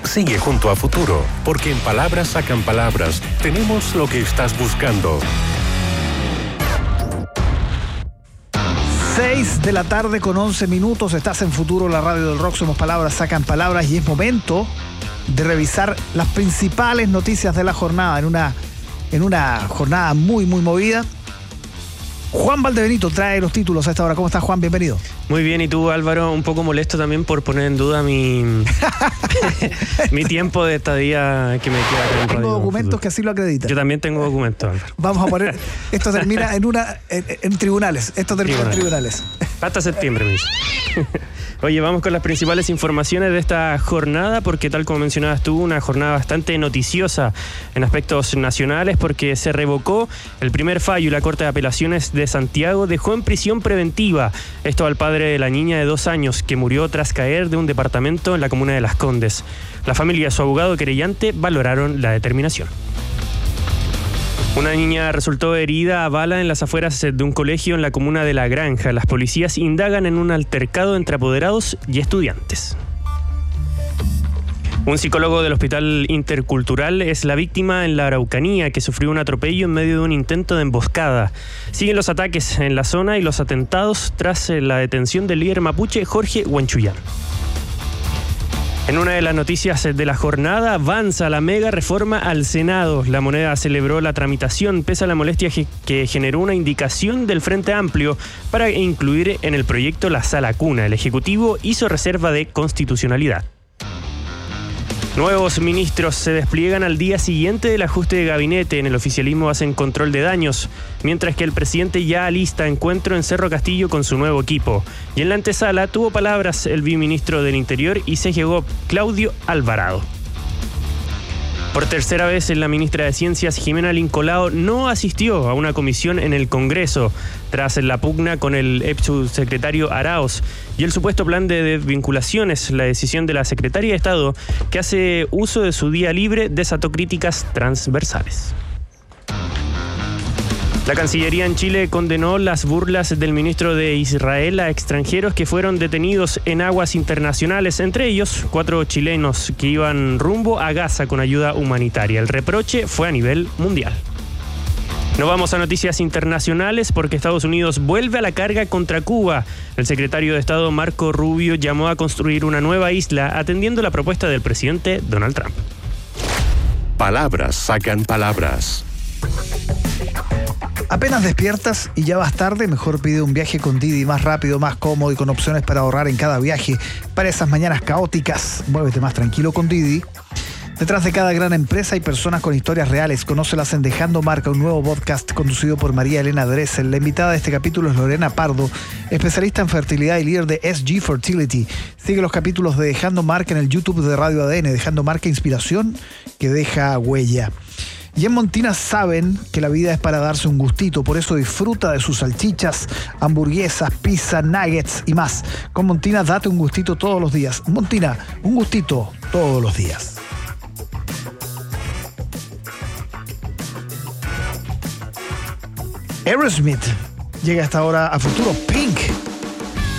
Sigue junto a Futuro, porque en Palabras Sacan Palabras tenemos lo que estás buscando. 6 de la tarde con 11 minutos. Estás en Futuro, la radio del rock. Somos Palabras Sacan Palabras y es momento de revisar las principales noticias de la jornada en una jornada muy movida. Juan Valdebenito trae los títulos a esta hora. ¿Cómo estás, Juan? Bienvenido. Muy bien, y tú, Álvaro, un poco molesto también por poner en duda mi tiempo de estadía que me queda acá en Radio Tengo documentos Futuro, que así lo acreditan. Yo también tengo documentos, Álvaro. Vamos a poner, esto termina en tribunales. Esto termina en tribunales. Hasta septiembre, me dice. Oye, vamos con las principales informaciones de esta jornada, porque tal como mencionabas tú, una jornada bastante noticiosa en aspectos nacionales, porque se revocó el primer fallo y la Corte de Apelaciones de Santiago dejó en prisión preventiva esto al padre de la niña de 2 años que murió tras caer de un departamento en la comuna de Las Condes. La familia y su abogado querellante valoraron la determinación. Una niña resultó herida a bala en las afueras de un colegio en la comuna de La Granja. Las policías indagan en un altercado entre apoderados y estudiantes. Un psicólogo del Hospital Intercultural es la víctima en la Araucanía que sufrió un atropello en medio de un intento de emboscada. Siguen los ataques en la zona y los atentados tras la detención del líder mapuche Jorge Huanchuyán. En una de las noticias de la jornada, avanza la mega reforma al Senado. La Moneda celebró la tramitación pese a la molestia que generó una indicación del Frente Amplio para incluir en el proyecto la sala cuna. El Ejecutivo hizo reserva de constitucionalidad. Nuevos ministros se despliegan al día siguiente del ajuste de gabinete. En el oficialismo hacen control de daños, mientras que el presidente ya alista encuentro en Cerro Castillo con su nuevo equipo. Y en la antesala tuvo palabras el viceministro del Interior y se llegó Claudio Alvarado. Por tercera vez, la ministra de Ciencias, Jimena Lincolao, no asistió a una comisión en el Congreso tras la pugna con el ex subsecretario Arauz y el supuesto plan de desvinculaciones. La decisión de la secretaria de Estado, que hace uso de su día libre, desató críticas transversales. La Cancillería en Chile condenó las burlas del ministro de Israel a extranjeros que fueron detenidos en aguas internacionales, entre ellos 4 chilenos que iban rumbo a Gaza con ayuda humanitaria. El reproche fue a nivel mundial. Nos vamos a noticias internacionales porque Estados Unidos vuelve a la carga contra Cuba. El secretario de Estado Marco Rubio llamó a construir una nueva isla atendiendo la propuesta del presidente Donald Trump. Palabras Sacan Palabras. Apenas despiertas y ya vas tarde, mejor pide un viaje con Didi, más rápido, más cómodo y con opciones para ahorrar en cada viaje. Para esas mañanas caóticas, muévete más tranquilo con Didi. Detrás de cada gran empresa hay personas con historias reales. Conócelas en Dejando Marca, un nuevo podcast conducido por María Elena Dressel. La invitada de este capítulo es Lorena Pardo, especialista en fertilidad y líder de SG Fertility. Sigue los capítulos de Dejando Marca en el YouTube de Radio ADN. Dejando Marca, inspiración que deja huella. Y en Montina saben que la vida es para darse un gustito, por eso disfruta de sus salchichas, hamburguesas, pizza, nuggets y más. Con Montina date un gustito todos los días. Montina, un gustito todos los días. Aerosmith llega hasta ahora a Futuro. Pink.